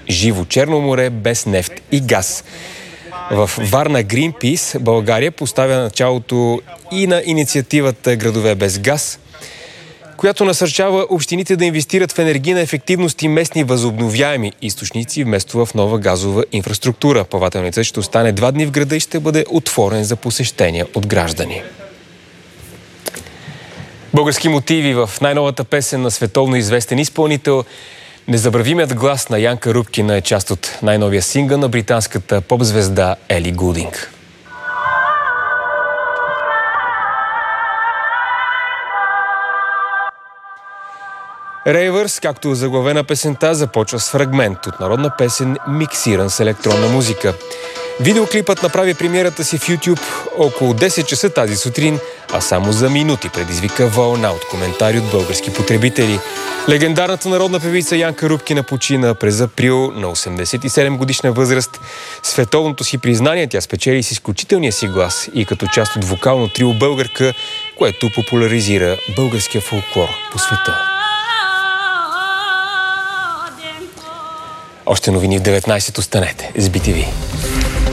живо Черно море без нефт и газ. В Варна Greenpeace България поставя началото и на инициативата Градове без газ, която насърчава общините да инвестират в енергийна ефективност и местни възобновяеми източници вместо в нова газова инфраструктура. Плавателният съд ще остане 2 дни в града и ще бъде отворен за посещения от граждани. Български мотиви в най-новата песен на световно известен изпълнител. Незабравимият глас на Янка Рупкина е част от най-новия сингъл на британската поп-звезда Ели Гулдинг. Рейвърс, както заглавена песента, започва с фрагмент от народна песен, миксиран с електронна музика. Видеоклипът направи премиерата си в YouTube около 10 часа тази сутрин, а само за минути предизвика вълна от коментари от български потребители. Легендарната народна певица Янка Рупкина почина през април на 87 годишна възраст. Световното си признание тя спечели с изключителния си глас и като част от вокално трио Българка, което популяризира българския фолклор по света. Още новини в 19. Останете с BTV.